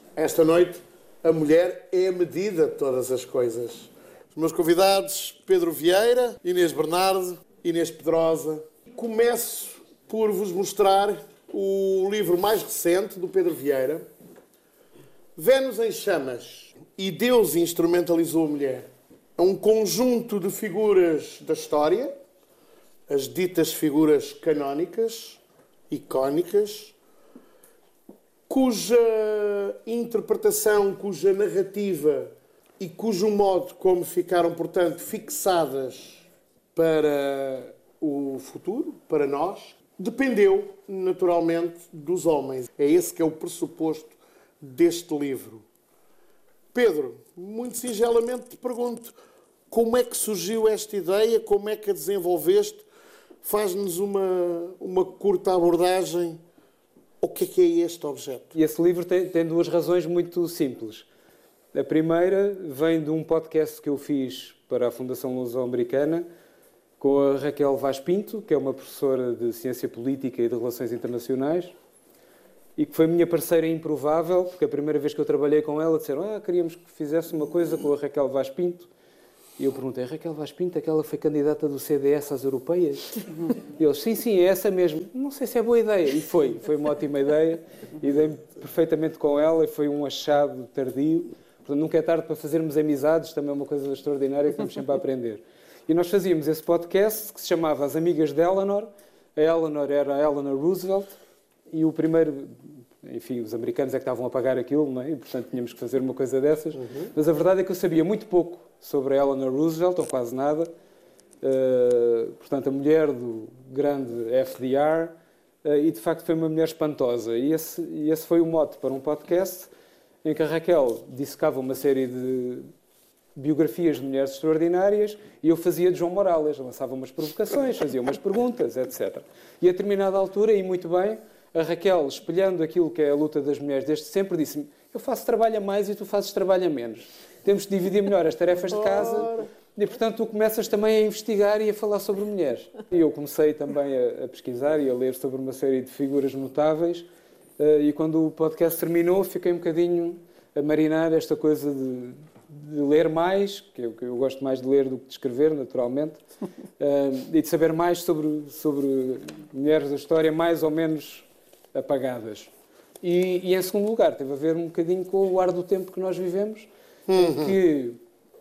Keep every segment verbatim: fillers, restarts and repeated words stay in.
Esta noite, a mulher é a medida de todas as coisas. Os meus convidados, Pedro Vieira, Inês Bernardo, Inês Pedrosa. Começo por vos mostrar o livro mais recente do Pedro Vieira, Vênus em Chamas, e Deus instrumentalizou a mulher. É um conjunto de figuras da história, as ditas figuras canónicas, icónicas, cuja interpretação, cuja narrativa e cujo modo como ficaram, portanto, fixadas para o futuro, para nós, dependeu, naturalmente, dos homens. É esse que é o pressuposto deste livro. Pedro, muito singelamente te pergunto, como é que surgiu esta ideia? Como é que a desenvolveste? Faz-nos uma, uma curta abordagem. O que é que é este objeto? E esse livro tem, tem duas razões muito simples. A primeira vem de um podcast que eu fiz para a Fundação Luso-Americana com a Raquel Vaz Pinto, que é uma professora de Ciência Política e de Relações Internacionais, e que foi minha parceira improvável, porque a primeira vez que eu trabalhei com ela disseram ah, queríamos que fizesse uma coisa com a Raquel Vaz Pinto. E eu perguntei, Raquel Vaz Pinto, aquela foi candidata do C D S às europeias? E eles, sim, sim, é essa mesmo. Não sei se é boa ideia. E foi, foi uma ótima ideia, e dei-me perfeitamente com ela, e foi um achado tardio. Portanto, nunca é tarde para fazermos amizades, também é uma coisa extraordinária que estamos sempre a aprender. E nós fazíamos esse podcast que se chamava As Amigas de Eleanor. A Eleanor era a Eleanor Roosevelt, e o primeiro... Enfim, os americanos é que estavam a pagar aquilo, não é? E, portanto, tínhamos que fazer uma coisa dessas. Uhum. Mas a verdade é que eu sabia muito pouco sobre a Eleanor Roosevelt, ou quase nada. Uh, portanto, a mulher do grande F D R, uh, e, de facto, foi uma mulher espantosa. E esse, e esse foi o mote para um podcast em que a Raquel dissecava uma série de biografias de mulheres extraordinárias e eu fazia de João Morales. Lançava umas provocações, fazia umas perguntas, etcétera. E, a determinada altura, e muito bem... A Raquel, espelhando aquilo que é a luta das mulheres desde sempre, disse-me eu faço trabalho a mais e tu fazes trabalho a menos. Temos de dividir melhor as tarefas de casa e, portanto, tu começas também a investigar e a falar sobre mulheres. E eu comecei também a, a pesquisar e a ler sobre uma série de figuras notáveis e quando o podcast terminou fiquei um bocadinho a marinar esta coisa de, de ler mais, que eu, que eu gosto mais de ler do que de escrever, naturalmente, e de saber mais sobre, sobre mulheres da história mais ou menos... apagadas. E, e, em segundo lugar, teve a ver um bocadinho com o ar do tempo que nós vivemos, uhum. em que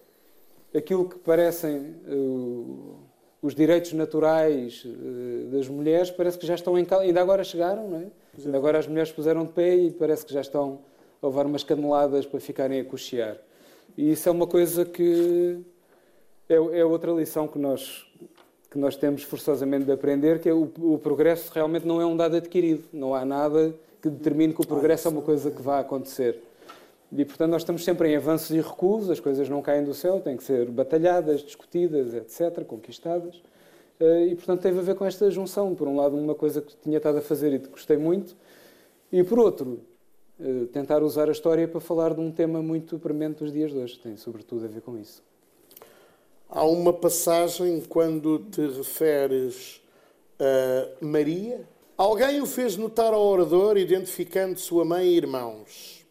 aquilo que parecem uh, os direitos naturais uh, das mulheres parece que já estão em causa. Ainda agora chegaram, não é? Ainda agora as mulheres puseram de pé e parece que já estão a levar umas caneladas para ficarem a cochear. E isso é uma coisa que é, é outra lição que nós... que nós temos forçosamente de aprender, que é o, o progresso realmente não é um dado adquirido. Não há nada que determine que o progresso é uma coisa que vai acontecer. E, portanto, nós estamos sempre em avanços e recuos, as coisas não caem do céu, têm que ser batalhadas, discutidas, etcétera, conquistadas. E, portanto, teve a ver com esta junção. Por um lado, uma coisa que tinha estado a fazer e que gostei muito, e, por outro, tentar usar a história para falar de um tema muito premente dos dias de hoje. Tem, sobretudo, a ver com isso. Há uma passagem quando te referes a Maria. Alguém o fez notar ao orador, identificando sua mãe e irmãos.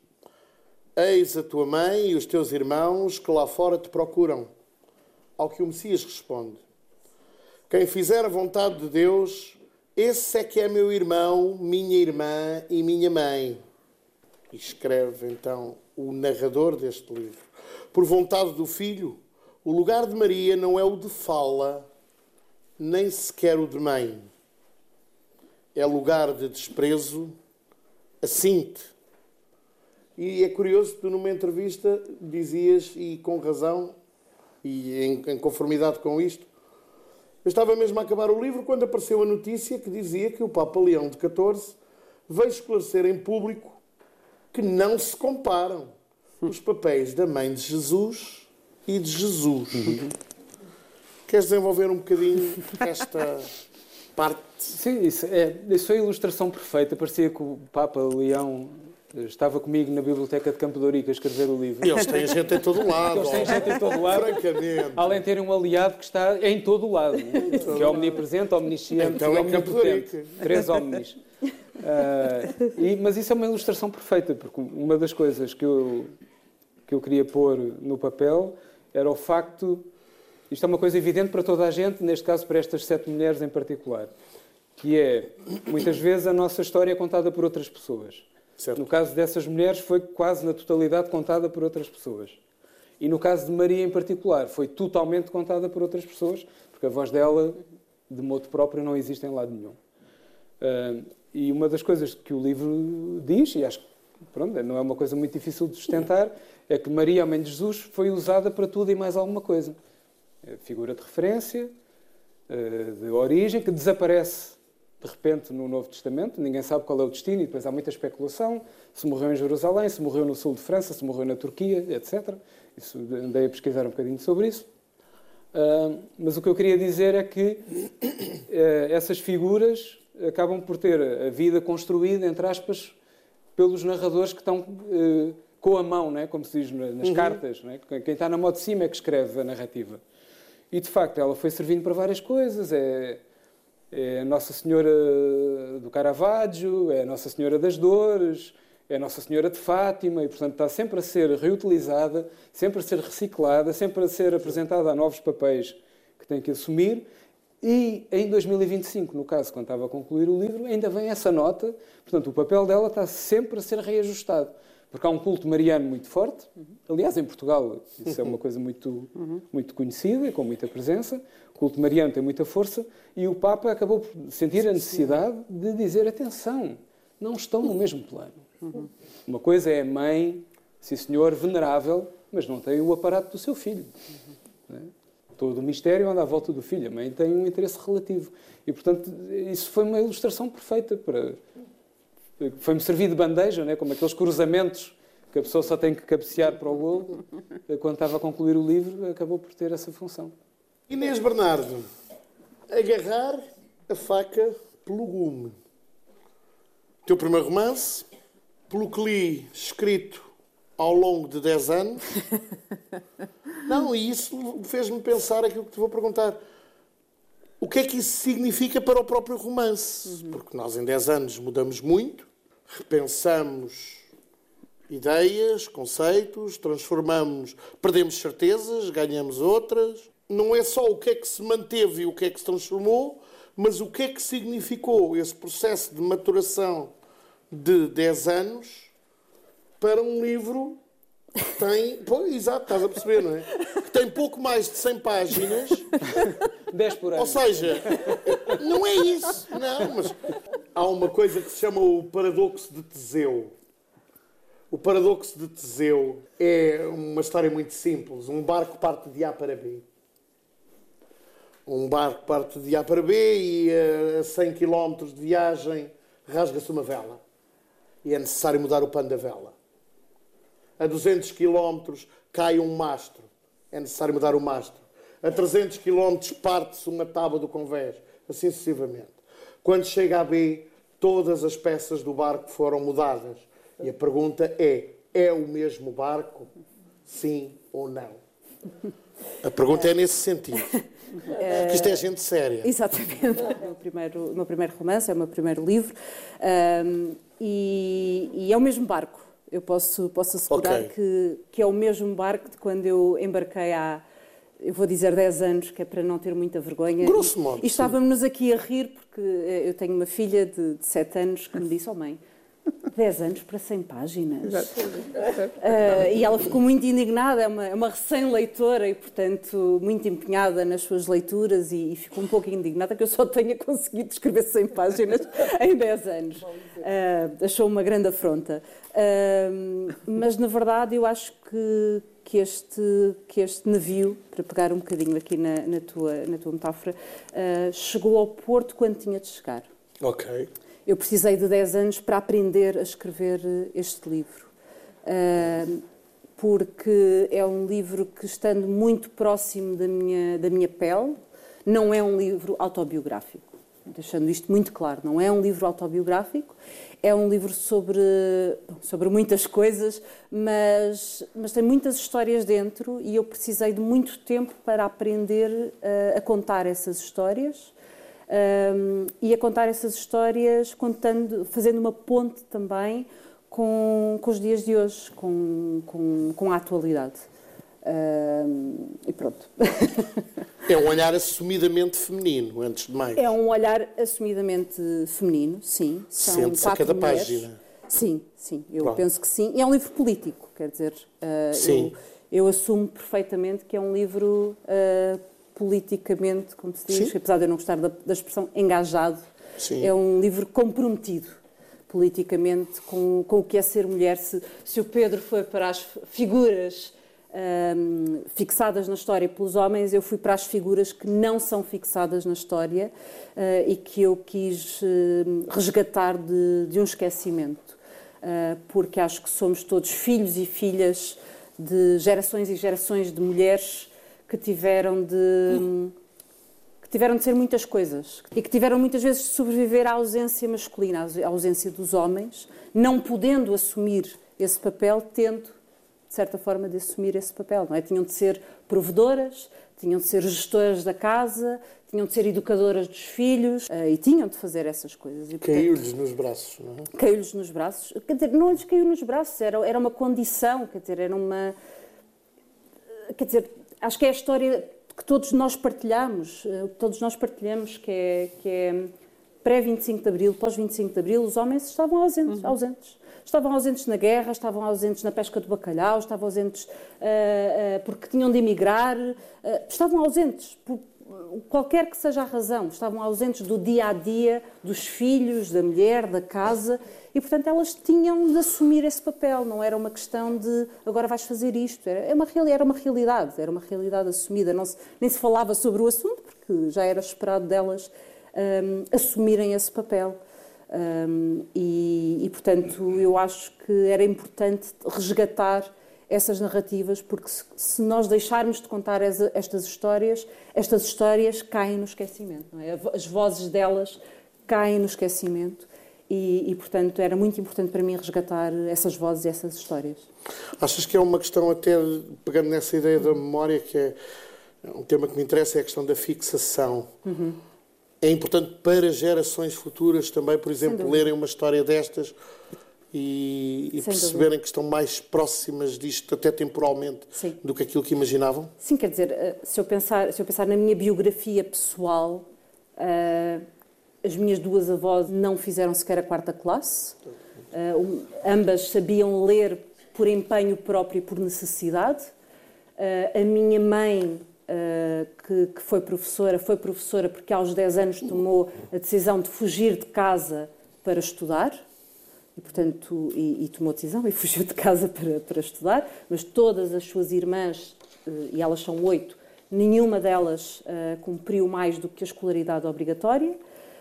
Eis a tua mãe e os teus irmãos que lá fora te procuram. Ao que o Messias responde. Quem fizer a vontade de Deus, esse é que é meu irmão, minha irmã e minha mãe. E escreve, então, o narrador deste livro. Por vontade do Filho, o lugar de Maria não é o de fala, nem sequer o de mãe. É lugar de desprezo, assinte. E é curioso, tu numa entrevista dizias, e com razão, e em, em conformidade com isto, eu estava mesmo a acabar o livro quando apareceu a notícia que dizia que o Papa Leão de catorze veio esclarecer em público que não se comparam os papéis da mãe de Jesus e de Jesus. Uhum. Queres desenvolver um bocadinho esta parte? Sim, isso é, isso foi a ilustração perfeita. Parecia que o Papa Leão estava comigo na Biblioteca de Campo de Ourique a escrever o livro. E eles têm gente em todo o lado. Eles têm gente em todo o lado. Francamente. Além de terem um aliado que está em todo o lado. Que é omnipresente, omnisciente então e é omnipotente. Três omnis. Uh, e, mas isso é uma ilustração perfeita, porque uma das coisas que eu, que eu queria pôr no papel era o facto, isto é uma coisa evidente para toda a gente, neste caso para estas sete mulheres em particular, que é, muitas vezes, a nossa história é contada por outras pessoas. Certo. No caso dessas mulheres, foi quase na totalidade contada por outras pessoas. E no caso de Maria, em particular, foi totalmente contada por outras pessoas, porque a voz dela, de modo próprio, não existe em lado nenhum. Uh, e uma das coisas que o livro diz, e acho que pronto, não é uma coisa muito difícil de sustentar, é que Maria, a mãe de Jesus, foi usada para tudo e mais alguma coisa. É figura de referência, uh, de origem, que desaparece de repente no Novo Testamento, ninguém sabe qual é o destino, e depois há muita especulação, se morreu em Jerusalém, se morreu no sul de França, se morreu na Turquia, etcétera. Isso, andei a pesquisar um bocadinho sobre isso. Uh, mas o que eu queria dizer é que uh, essas figuras acabam por ter a vida construída, entre aspas, pelos narradores que estão uh, com a mão, não é? Como se diz nas uhum. cartas. Não é? Quem está na mão de cima é que escreve a narrativa. E, de facto, ela foi servindo para várias coisas. É, é Nossa Senhora do Caravaggio, é Nossa Senhora das Dores, é Nossa Senhora de Fátima, e, portanto, está sempre a ser reutilizada, sempre a ser reciclada, sempre a ser apresentada a novos papéis que tem que assumir. E em dois mil e vinte e cinco, no caso, quando estava a concluir o livro, ainda vem essa nota. Portanto, o papel dela está sempre a ser reajustado. Porque há um culto mariano muito forte. Aliás, em Portugal, isso é uma coisa muito, muito conhecida e com muita presença. O culto mariano tem muita força. E o Papa acabou por sentir a necessidade de dizer, atenção, não estão no mesmo plano. Uma coisa é a mãe, sim senhor, venerável, mas não tem o aparato do seu filho. Não é? Todo o mistério anda à volta do filho. A mãe tem um interesse relativo. E, portanto, isso foi uma ilustração perfeita para... Foi-me servir de bandeja, né? Como aqueles cruzamentos que a pessoa só tem que cabecear para o golo. Quando estava a concluir o livro, acabou por ter essa função. Inês Bernardo, agarrar a faca pelo gume. Teu primeiro romance, pelo que li, escrito ao longo de dez anos. Não, e isso fez-me pensar aquilo que te vou perguntar. O que é que isso significa para o próprio romance? Uhum. Porque nós em dez anos mudamos muito, repensamos ideias, conceitos, transformamos, perdemos certezas, ganhamos outras. Não é só o que é que se manteve e o que é que se transformou, mas o que é que significou esse processo de maturação de dez anos para um livro que tem... Pois, exato, estás a perceber, não é? Que tem pouco mais de cem páginas. dez por ano. Ou seja, não é isso. Não, mas há uma coisa que se chama o paradoxo de Teseu. O paradoxo de Teseu é uma história muito simples. Um barco parte de A para B. Um barco parte de A para B e a cem quilómetros de viagem rasga-se uma vela. E é necessário mudar o pano da vela. A duzentos quilómetros cai um mastro. É necessário mudar o mastro. A trezentos quilómetros parte-se uma tábua do convés. Assim sucessivamente. Quando chega a B, todas as peças do barco foram mudadas. E a pergunta é, é o mesmo barco? Sim ou não? A pergunta é nesse sentido. Porque isto é gente séria. Exatamente. O meu primeiro, o meu primeiro romance, é o meu primeiro livro. Um, e, e é o mesmo barco. Eu posso, posso assegurar okay. que, que é o mesmo barco de quando eu embarquei há, eu vou dizer dez anos, que é para não ter muita vergonha. Grosso modo. E, e estávamos aqui a rir, porque eu tenho uma filha de, de sete anos que me disse, oh mãe, dez anos para cem páginas. Uh, e ela ficou muito indignada, é uma, é uma recém-leitora e, portanto, muito empenhada nas suas leituras e, e ficou um pouco indignada que eu só tenha conseguido escrever cem páginas em dez anos. Uh, achou uma grande afronta. Uh, mas, na verdade, eu acho que, que, este, que este navio, para pegar um bocadinho aqui na, na, tua, na tua metáfora, uh, chegou ao porto quando tinha de chegar. Ok. Eu precisei de dez anos para aprender a escrever este livro, porque é um livro que, estando muito próximo da minha, da minha pele, não é um livro autobiográfico. Deixando isto muito claro, não é um livro autobiográfico, é um livro sobre, sobre muitas coisas, mas, mas tem muitas histórias dentro e eu precisei de muito tempo para aprender a, a contar essas histórias. um, e a contar essas histórias, contando, fazendo uma ponte também com, com os dias de hoje, com, com, com a atualidade. Um, e pronto. É um olhar assumidamente feminino, antes de mais. É um olhar assumidamente feminino, sim. Sente-se a cada mulheres. Página. Sim, sim, eu Pronto. penso que sim. E é um livro político, quer dizer, uh, sim. Eu, eu assumo perfeitamente que é um livro uh, politicamente, como se diz, sim. apesar de eu não gostar da, da expressão engajado, sim. É um livro comprometido politicamente com, com o que é ser mulher. Se, se o Pedro foi para as figuras um, fixadas na história pelos homens, eu fui para as figuras que não são fixadas na história uh, e que eu quis uh, resgatar de, de um esquecimento. Uh, porque acho que somos todos filhos e filhas de gerações e gerações de mulheres que tiveram de, que tiveram de ser muitas coisas e que tiveram muitas vezes de sobreviver à ausência masculina, à ausência dos homens, não podendo assumir esse papel, tendo, de certa forma, de assumir esse papel. Não é? Tinham de ser provedoras, tinham de ser gestoras da casa, tinham de ser educadoras dos filhos uh, e tinham de fazer essas coisas. Caiu-lhes nos braços, não é? Caiu-lhes nos braços. Quer dizer, não lhes caiu nos braços, era, era uma condição, quer dizer, era uma... Quer dizer, acho que é a história que todos nós partilhamos, uh, todos nós partilhamos, que é, que é pré-vinte e cinco de Abril, pós-vinte e cinco de Abril, os homens estavam ausentes, uhum. ausentes. Estavam ausentes na guerra, estavam ausentes na pesca do bacalhau, estavam ausentes uh, uh, porque tinham de emigrar, uh, estavam ausentes por qualquer que seja a razão, estavam ausentes do dia-a-dia dos filhos, da mulher, da casa, e, portanto, elas tinham de assumir esse papel, não era uma questão de agora vais fazer isto, era uma, era uma realidade, era uma realidade assumida, não se, nem se falava sobre o assunto, porque já era esperado delas um, assumirem esse papel. Um, e, e, portanto, eu acho que era importante resgatar essas narrativas, porque se, se nós deixarmos de contar essa, estas histórias, estas histórias caem no esquecimento, não é? As vozes delas caem no esquecimento e, e, portanto, era muito importante para mim resgatar essas vozes e essas histórias. Achas que é uma questão, até pegando nessa ideia da memória, que é um tema que me interessa, é a questão da fixação. Uhum. É importante para gerações futuras também, por exemplo, lerem uma história destas e, e perceberem dúvida. Que estão mais próximas disto, até temporalmente, Sim. do que aquilo que imaginavam? Sim, quer dizer, se eu pensar, se eu pensar na minha biografia pessoal, uh, as minhas duas avós não fizeram sequer a quarta classe, uh, ambas sabiam ler por empenho próprio e por necessidade. Uh, a minha mãe, uh, que, que foi professora, foi professora porque aos dez anos tomou a decisão de fugir de casa para estudar. E, portanto, e, e tomou decisão e fugiu de casa para, para estudar, mas todas as suas irmãs, e elas são oito, nenhuma delas uh, cumpriu mais do que a escolaridade obrigatória.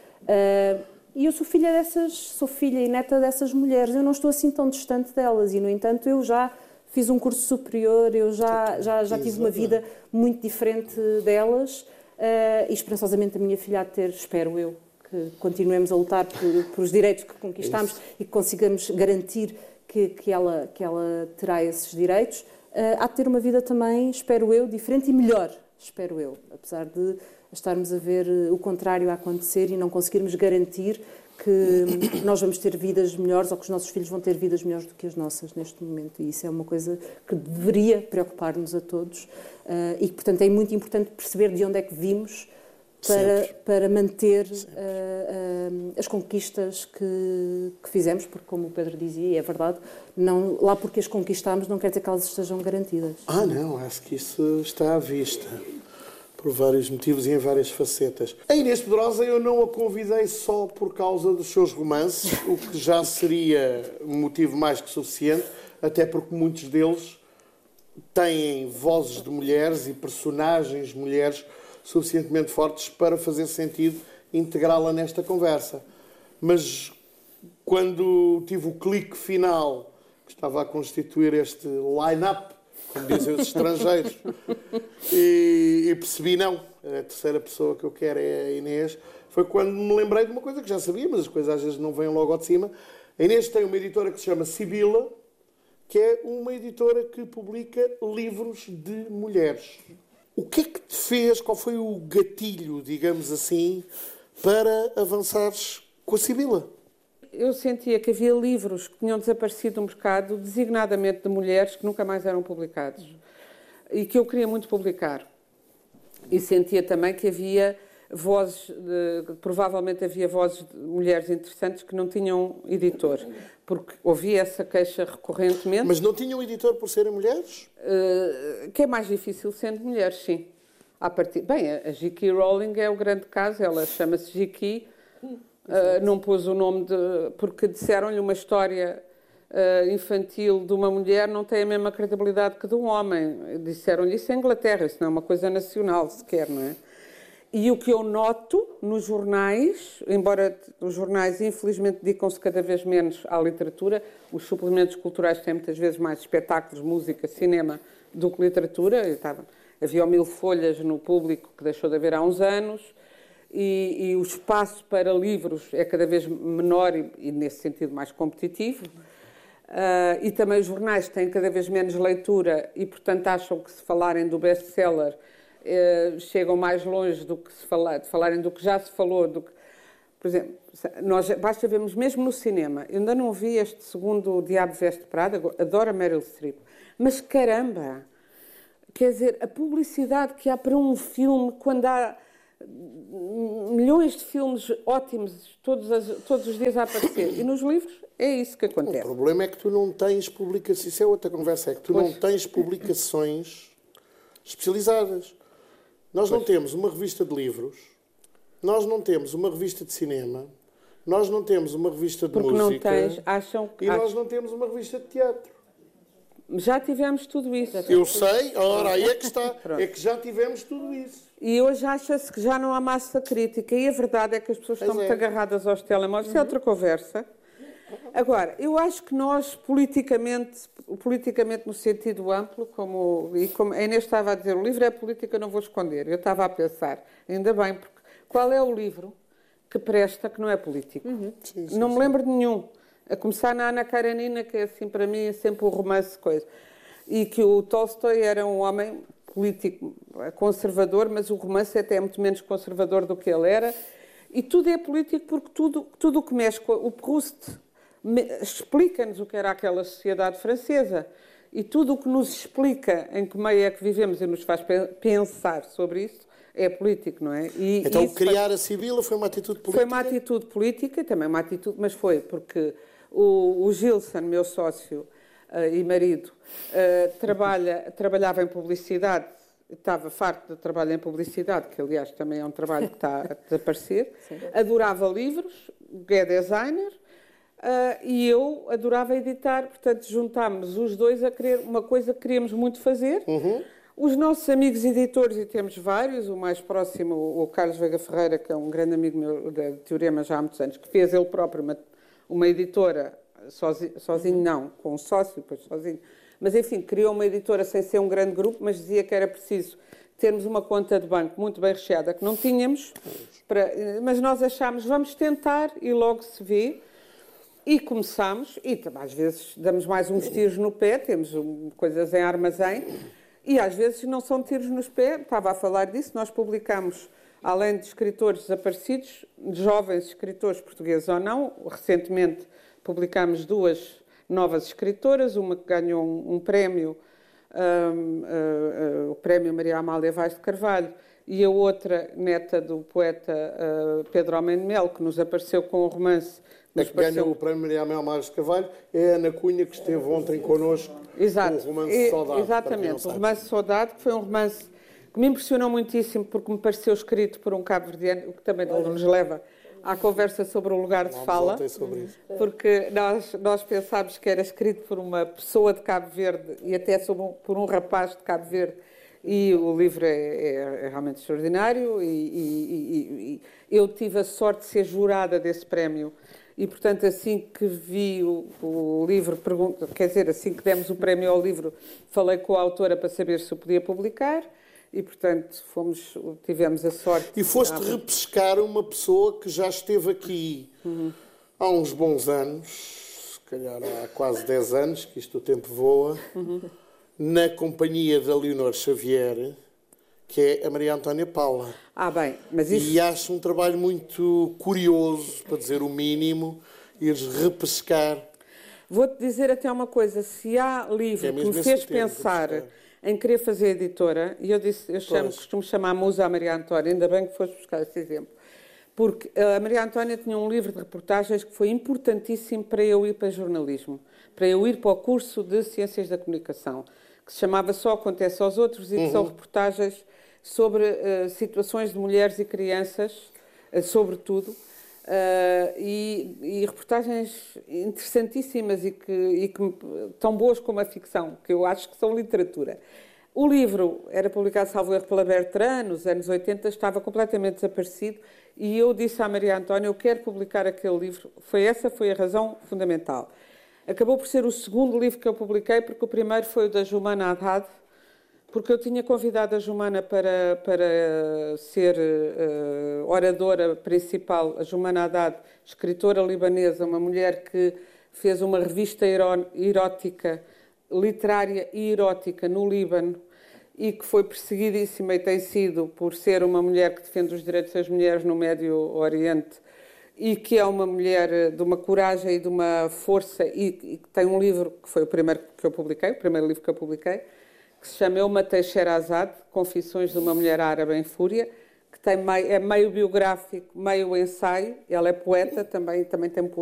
Uh, e eu sou filha dessas, sou filha e neta dessas mulheres, eu não estou assim tão distante delas e, no entanto, eu já fiz um curso superior, eu já, já, já tive uma vida muito diferente delas uh, e, esperançosamente, a minha filha há de ter, espero eu, que continuemos a lutar por, por os direitos que conquistamos Isso. e que consigamos garantir que, que, ela, que ela terá esses direitos, uh, há de ter uma vida também, espero eu, diferente e melhor, espero eu, apesar de estarmos a ver o contrário a acontecer e não conseguirmos garantir que nós vamos ter vidas melhores ou que os nossos filhos vão ter vidas melhores do que as nossas neste momento. E isso é uma coisa que deveria preocupar-nos a todos uh, e que, portanto, é muito importante perceber de onde é que vimos Para, para manter uh, uh, as conquistas que, que fizemos, porque, como o Pedro dizia, e é verdade, não, lá porque as conquistamos não quer dizer que elas estejam garantidas. Ah, não, acho que isso está à vista, por vários motivos e em várias facetas. A Inês Pedrosa eu não a convidei só por causa dos seus romances, o que já seria motivo mais que suficiente, até porque muitos deles têm vozes de mulheres e personagens mulheres suficientemente fortes para fazer sentido integrá-la nesta conversa. Mas quando tive o clique final, que estava a constituir este line-up, como dizem os estrangeiros, e, e percebi, não, a terceira pessoa que eu quero é a Inês, foi quando me lembrei de uma coisa que já sabia, mas as coisas às vezes não vêm logo ao de cima. A Inês tem uma editora que se chama Sibila, que é uma editora que publica livros de mulheres. O que é que te fez, qual foi o gatilho, digamos assim, para avançares com a Sibila? Eu sentia que havia livros que tinham desaparecido do mercado, designadamente de mulheres, que nunca mais eram publicados. E que eu queria muito publicar. E sentia também que havia vozes, de, provavelmente havia vozes de mulheres interessantes que não tinham editor. Porque ouvia essa queixa recorrentemente. Mas não tinham editor por serem mulheres? Uh, que é mais difícil sendo mulheres, sim. A partir... Bem, a J K. Rowling é o grande caso. Ela chama-se J K. Uh, não pôs o nome de... Porque disseram-lhe uma história uh, infantil de uma mulher não tem a mesma credibilidade que de um homem. Disseram-lhe isso em Inglaterra. Isso não é uma coisa nacional sequer, não é? E o que eu noto nos jornais, embora os jornais infelizmente dedicam-se cada vez menos à literatura, os suplementos culturais têm muitas vezes mais espetáculos, música, cinema do que literatura. Eu estava, havia o Mil Folhas no Público, que deixou de haver há uns anos, e, e o espaço para livros é cada vez menor e, e nesse sentido, mais competitivo. Uh, e também os jornais têm cada vez menos leitura e, portanto, acham que se falarem do best-seller Uh, chegam mais longe do que se falar, de falarem do que já se falou. Do que, por exemplo, nós basta vermos mesmo no cinema. Eu ainda não vi este segundo O Diabo Veste Prada, adoro a Meryl Streep, mas caramba, quer dizer, a publicidade que há para um filme, quando há milhões de filmes ótimos todos, as, todos os dias a aparecer, e nos livros é isso que acontece. O problema é que tu não tens publicações, isso é outra conversa, é que tu pois. não tens publicações especializadas. Nós não temos uma revista de livros, nós não temos uma revista de cinema, nós não temos uma revista de Porque música não tens, acham, e acham. nós não temos uma revista de teatro. Já tivemos tudo isso. Eu sei, ora, aí é que está, é que já tivemos tudo isso. E hoje acha-se que já não há massa crítica e a verdade é que as pessoas pois estão é. muito agarradas aos telemóveis. Uhum. Isso é outra conversa. Agora, eu acho que nós, politicamente, politicamente no sentido amplo, como, e como a Inês estava a dizer, o livro é política, não vou esconder. Eu estava a pensar, ainda bem, porque qual é o livro que presta que não é político? Uhum. Sim, sim, não sim. me lembro de nenhum. A começar na Ana Karenina, que é assim, para mim, é sempre um romance coisa. E que o Tolstói era um homem político conservador, mas o romance até é muito menos conservador do que ele era. E tudo é político porque tudo, tudo o que mexe com o Proust explica-nos o que era aquela sociedade francesa e tudo o que nos explica em que meio é que vivemos e nos faz pensar sobre isso é político, não é? E então criar foi, a Sibila foi uma atitude política? Foi uma atitude política, também uma atitude, mas foi porque o, o Gilson, meu sócio uh, e marido, uh, trabalha, trabalhava em publicidade, estava farto de trabalho em publicidade, que aliás também é um trabalho que está a desaparecer, Sim. adorava livros, é designer, Uh, e eu adorava editar, portanto juntámos os dois a querer uma coisa que queríamos muito fazer. Uhum. Os nossos amigos editores, e temos vários, o mais próximo, o Carlos Veiga Ferreira, que é um grande amigo meu de Teorema já há muitos anos, que fez ele próprio uma, uma editora, sozinho, sozinho não, com um sócio, depois sozinho, mas enfim, criou uma editora sem ser um grande grupo, mas dizia que era preciso termos uma conta de banco muito bem recheada, que não tínhamos, para, mas nós achámos, vamos tentar e logo se vê. E começámos, e às vezes damos mais uns tiros no pé, temos um, coisas em armazém, e às vezes não são tiros nos pés, estava a falar disso, nós publicamos, além de escritores desaparecidos, jovens escritores portugueses ou não, recentemente publicámos duas novas escritoras, uma que ganhou um, um prémio, um, uh, uh, o prémio Maria Amália Vaz de Carvalho, e a outra, neta do poeta uh, Pedro Almeida Melo, que nos apareceu com um romance. A que ganha o prémio Maria Amélia Vaz de Carvalho é a Ana Cunha, que esteve ontem connosco Exato. com o romance Saudade. Exatamente, o romance Saudade, que foi um romance que me impressionou muitíssimo porque me pareceu escrito por um cabo-verdiano, o que também nos leva à conversa sobre o lugar de Vamos fala, sobre isso. Porque nós, nós pensámos que era escrito por uma pessoa de Cabo Verde e até sobre um, por um rapaz de Cabo Verde, e o livro é, é, é realmente extraordinário, e, e, e, e eu tive a sorte de ser jurada desse prémio. E, portanto, assim que vi o, o livro, quer dizer, assim que demos o prémio ao livro, falei com a autora para saber se o podia publicar e, portanto, fomos, tivemos a sorte... E foste ah, repescar uma pessoa que já esteve aqui uhum. há uns bons anos, se calhar há quase dez anos, que isto o tempo voa, uhum. na companhia da Leonor Xavier, que é a Maria Antónia Paula. Ah, bem, mas isso... E acho um trabalho muito curioso, para dizer o mínimo, ires repescar. Vou-te dizer até uma coisa, se há livro é que me fez termo, pensar em querer fazer editora, e eu disse, eu chamo, costumo chamar a musa a Maria Antónia, ainda bem que foste buscar esse exemplo, porque a Maria Antónia tinha um livro de reportagens que foi importantíssimo para eu ir para jornalismo, para eu ir para o curso de Ciências da Comunicação, que se chamava Só Acontece aos Outros, e que uhum. são reportagens sobre uh, situações de mulheres e crianças, uh, sobretudo, Uh, e, e reportagens interessantíssimas e que, e que tão boas como a ficção, que eu acho que são literatura. O livro era publicado, salvo erro, pela Bertrand, nos anos oitenta, estava completamente desaparecido, e eu disse à Maria Antónia, eu quero publicar aquele livro. Foi essa foi a razão fundamental. Acabou por ser o segundo livro que eu publiquei, porque o primeiro foi o da Jumana Haddad, porque eu tinha convidado a Jumana para, para ser uh, oradora principal, a Jumana Haddad, escritora libanesa, uma mulher que fez uma revista erótica, literária e erótica no Líbano, e que foi perseguidíssima e tem sido por ser uma mulher que defende os direitos das mulheres no Médio Oriente, e que é uma mulher de uma coragem e de uma força, e, e que tem um livro, que foi o primeiro que eu publiquei, o primeiro livro que eu publiquei, que se chama Eu Matei Sherazade, Confissões de uma Mulher Árabe em Fúria, que tem meio, é meio biográfico, meio ensaio. Ela é poeta, também, também tem poesia.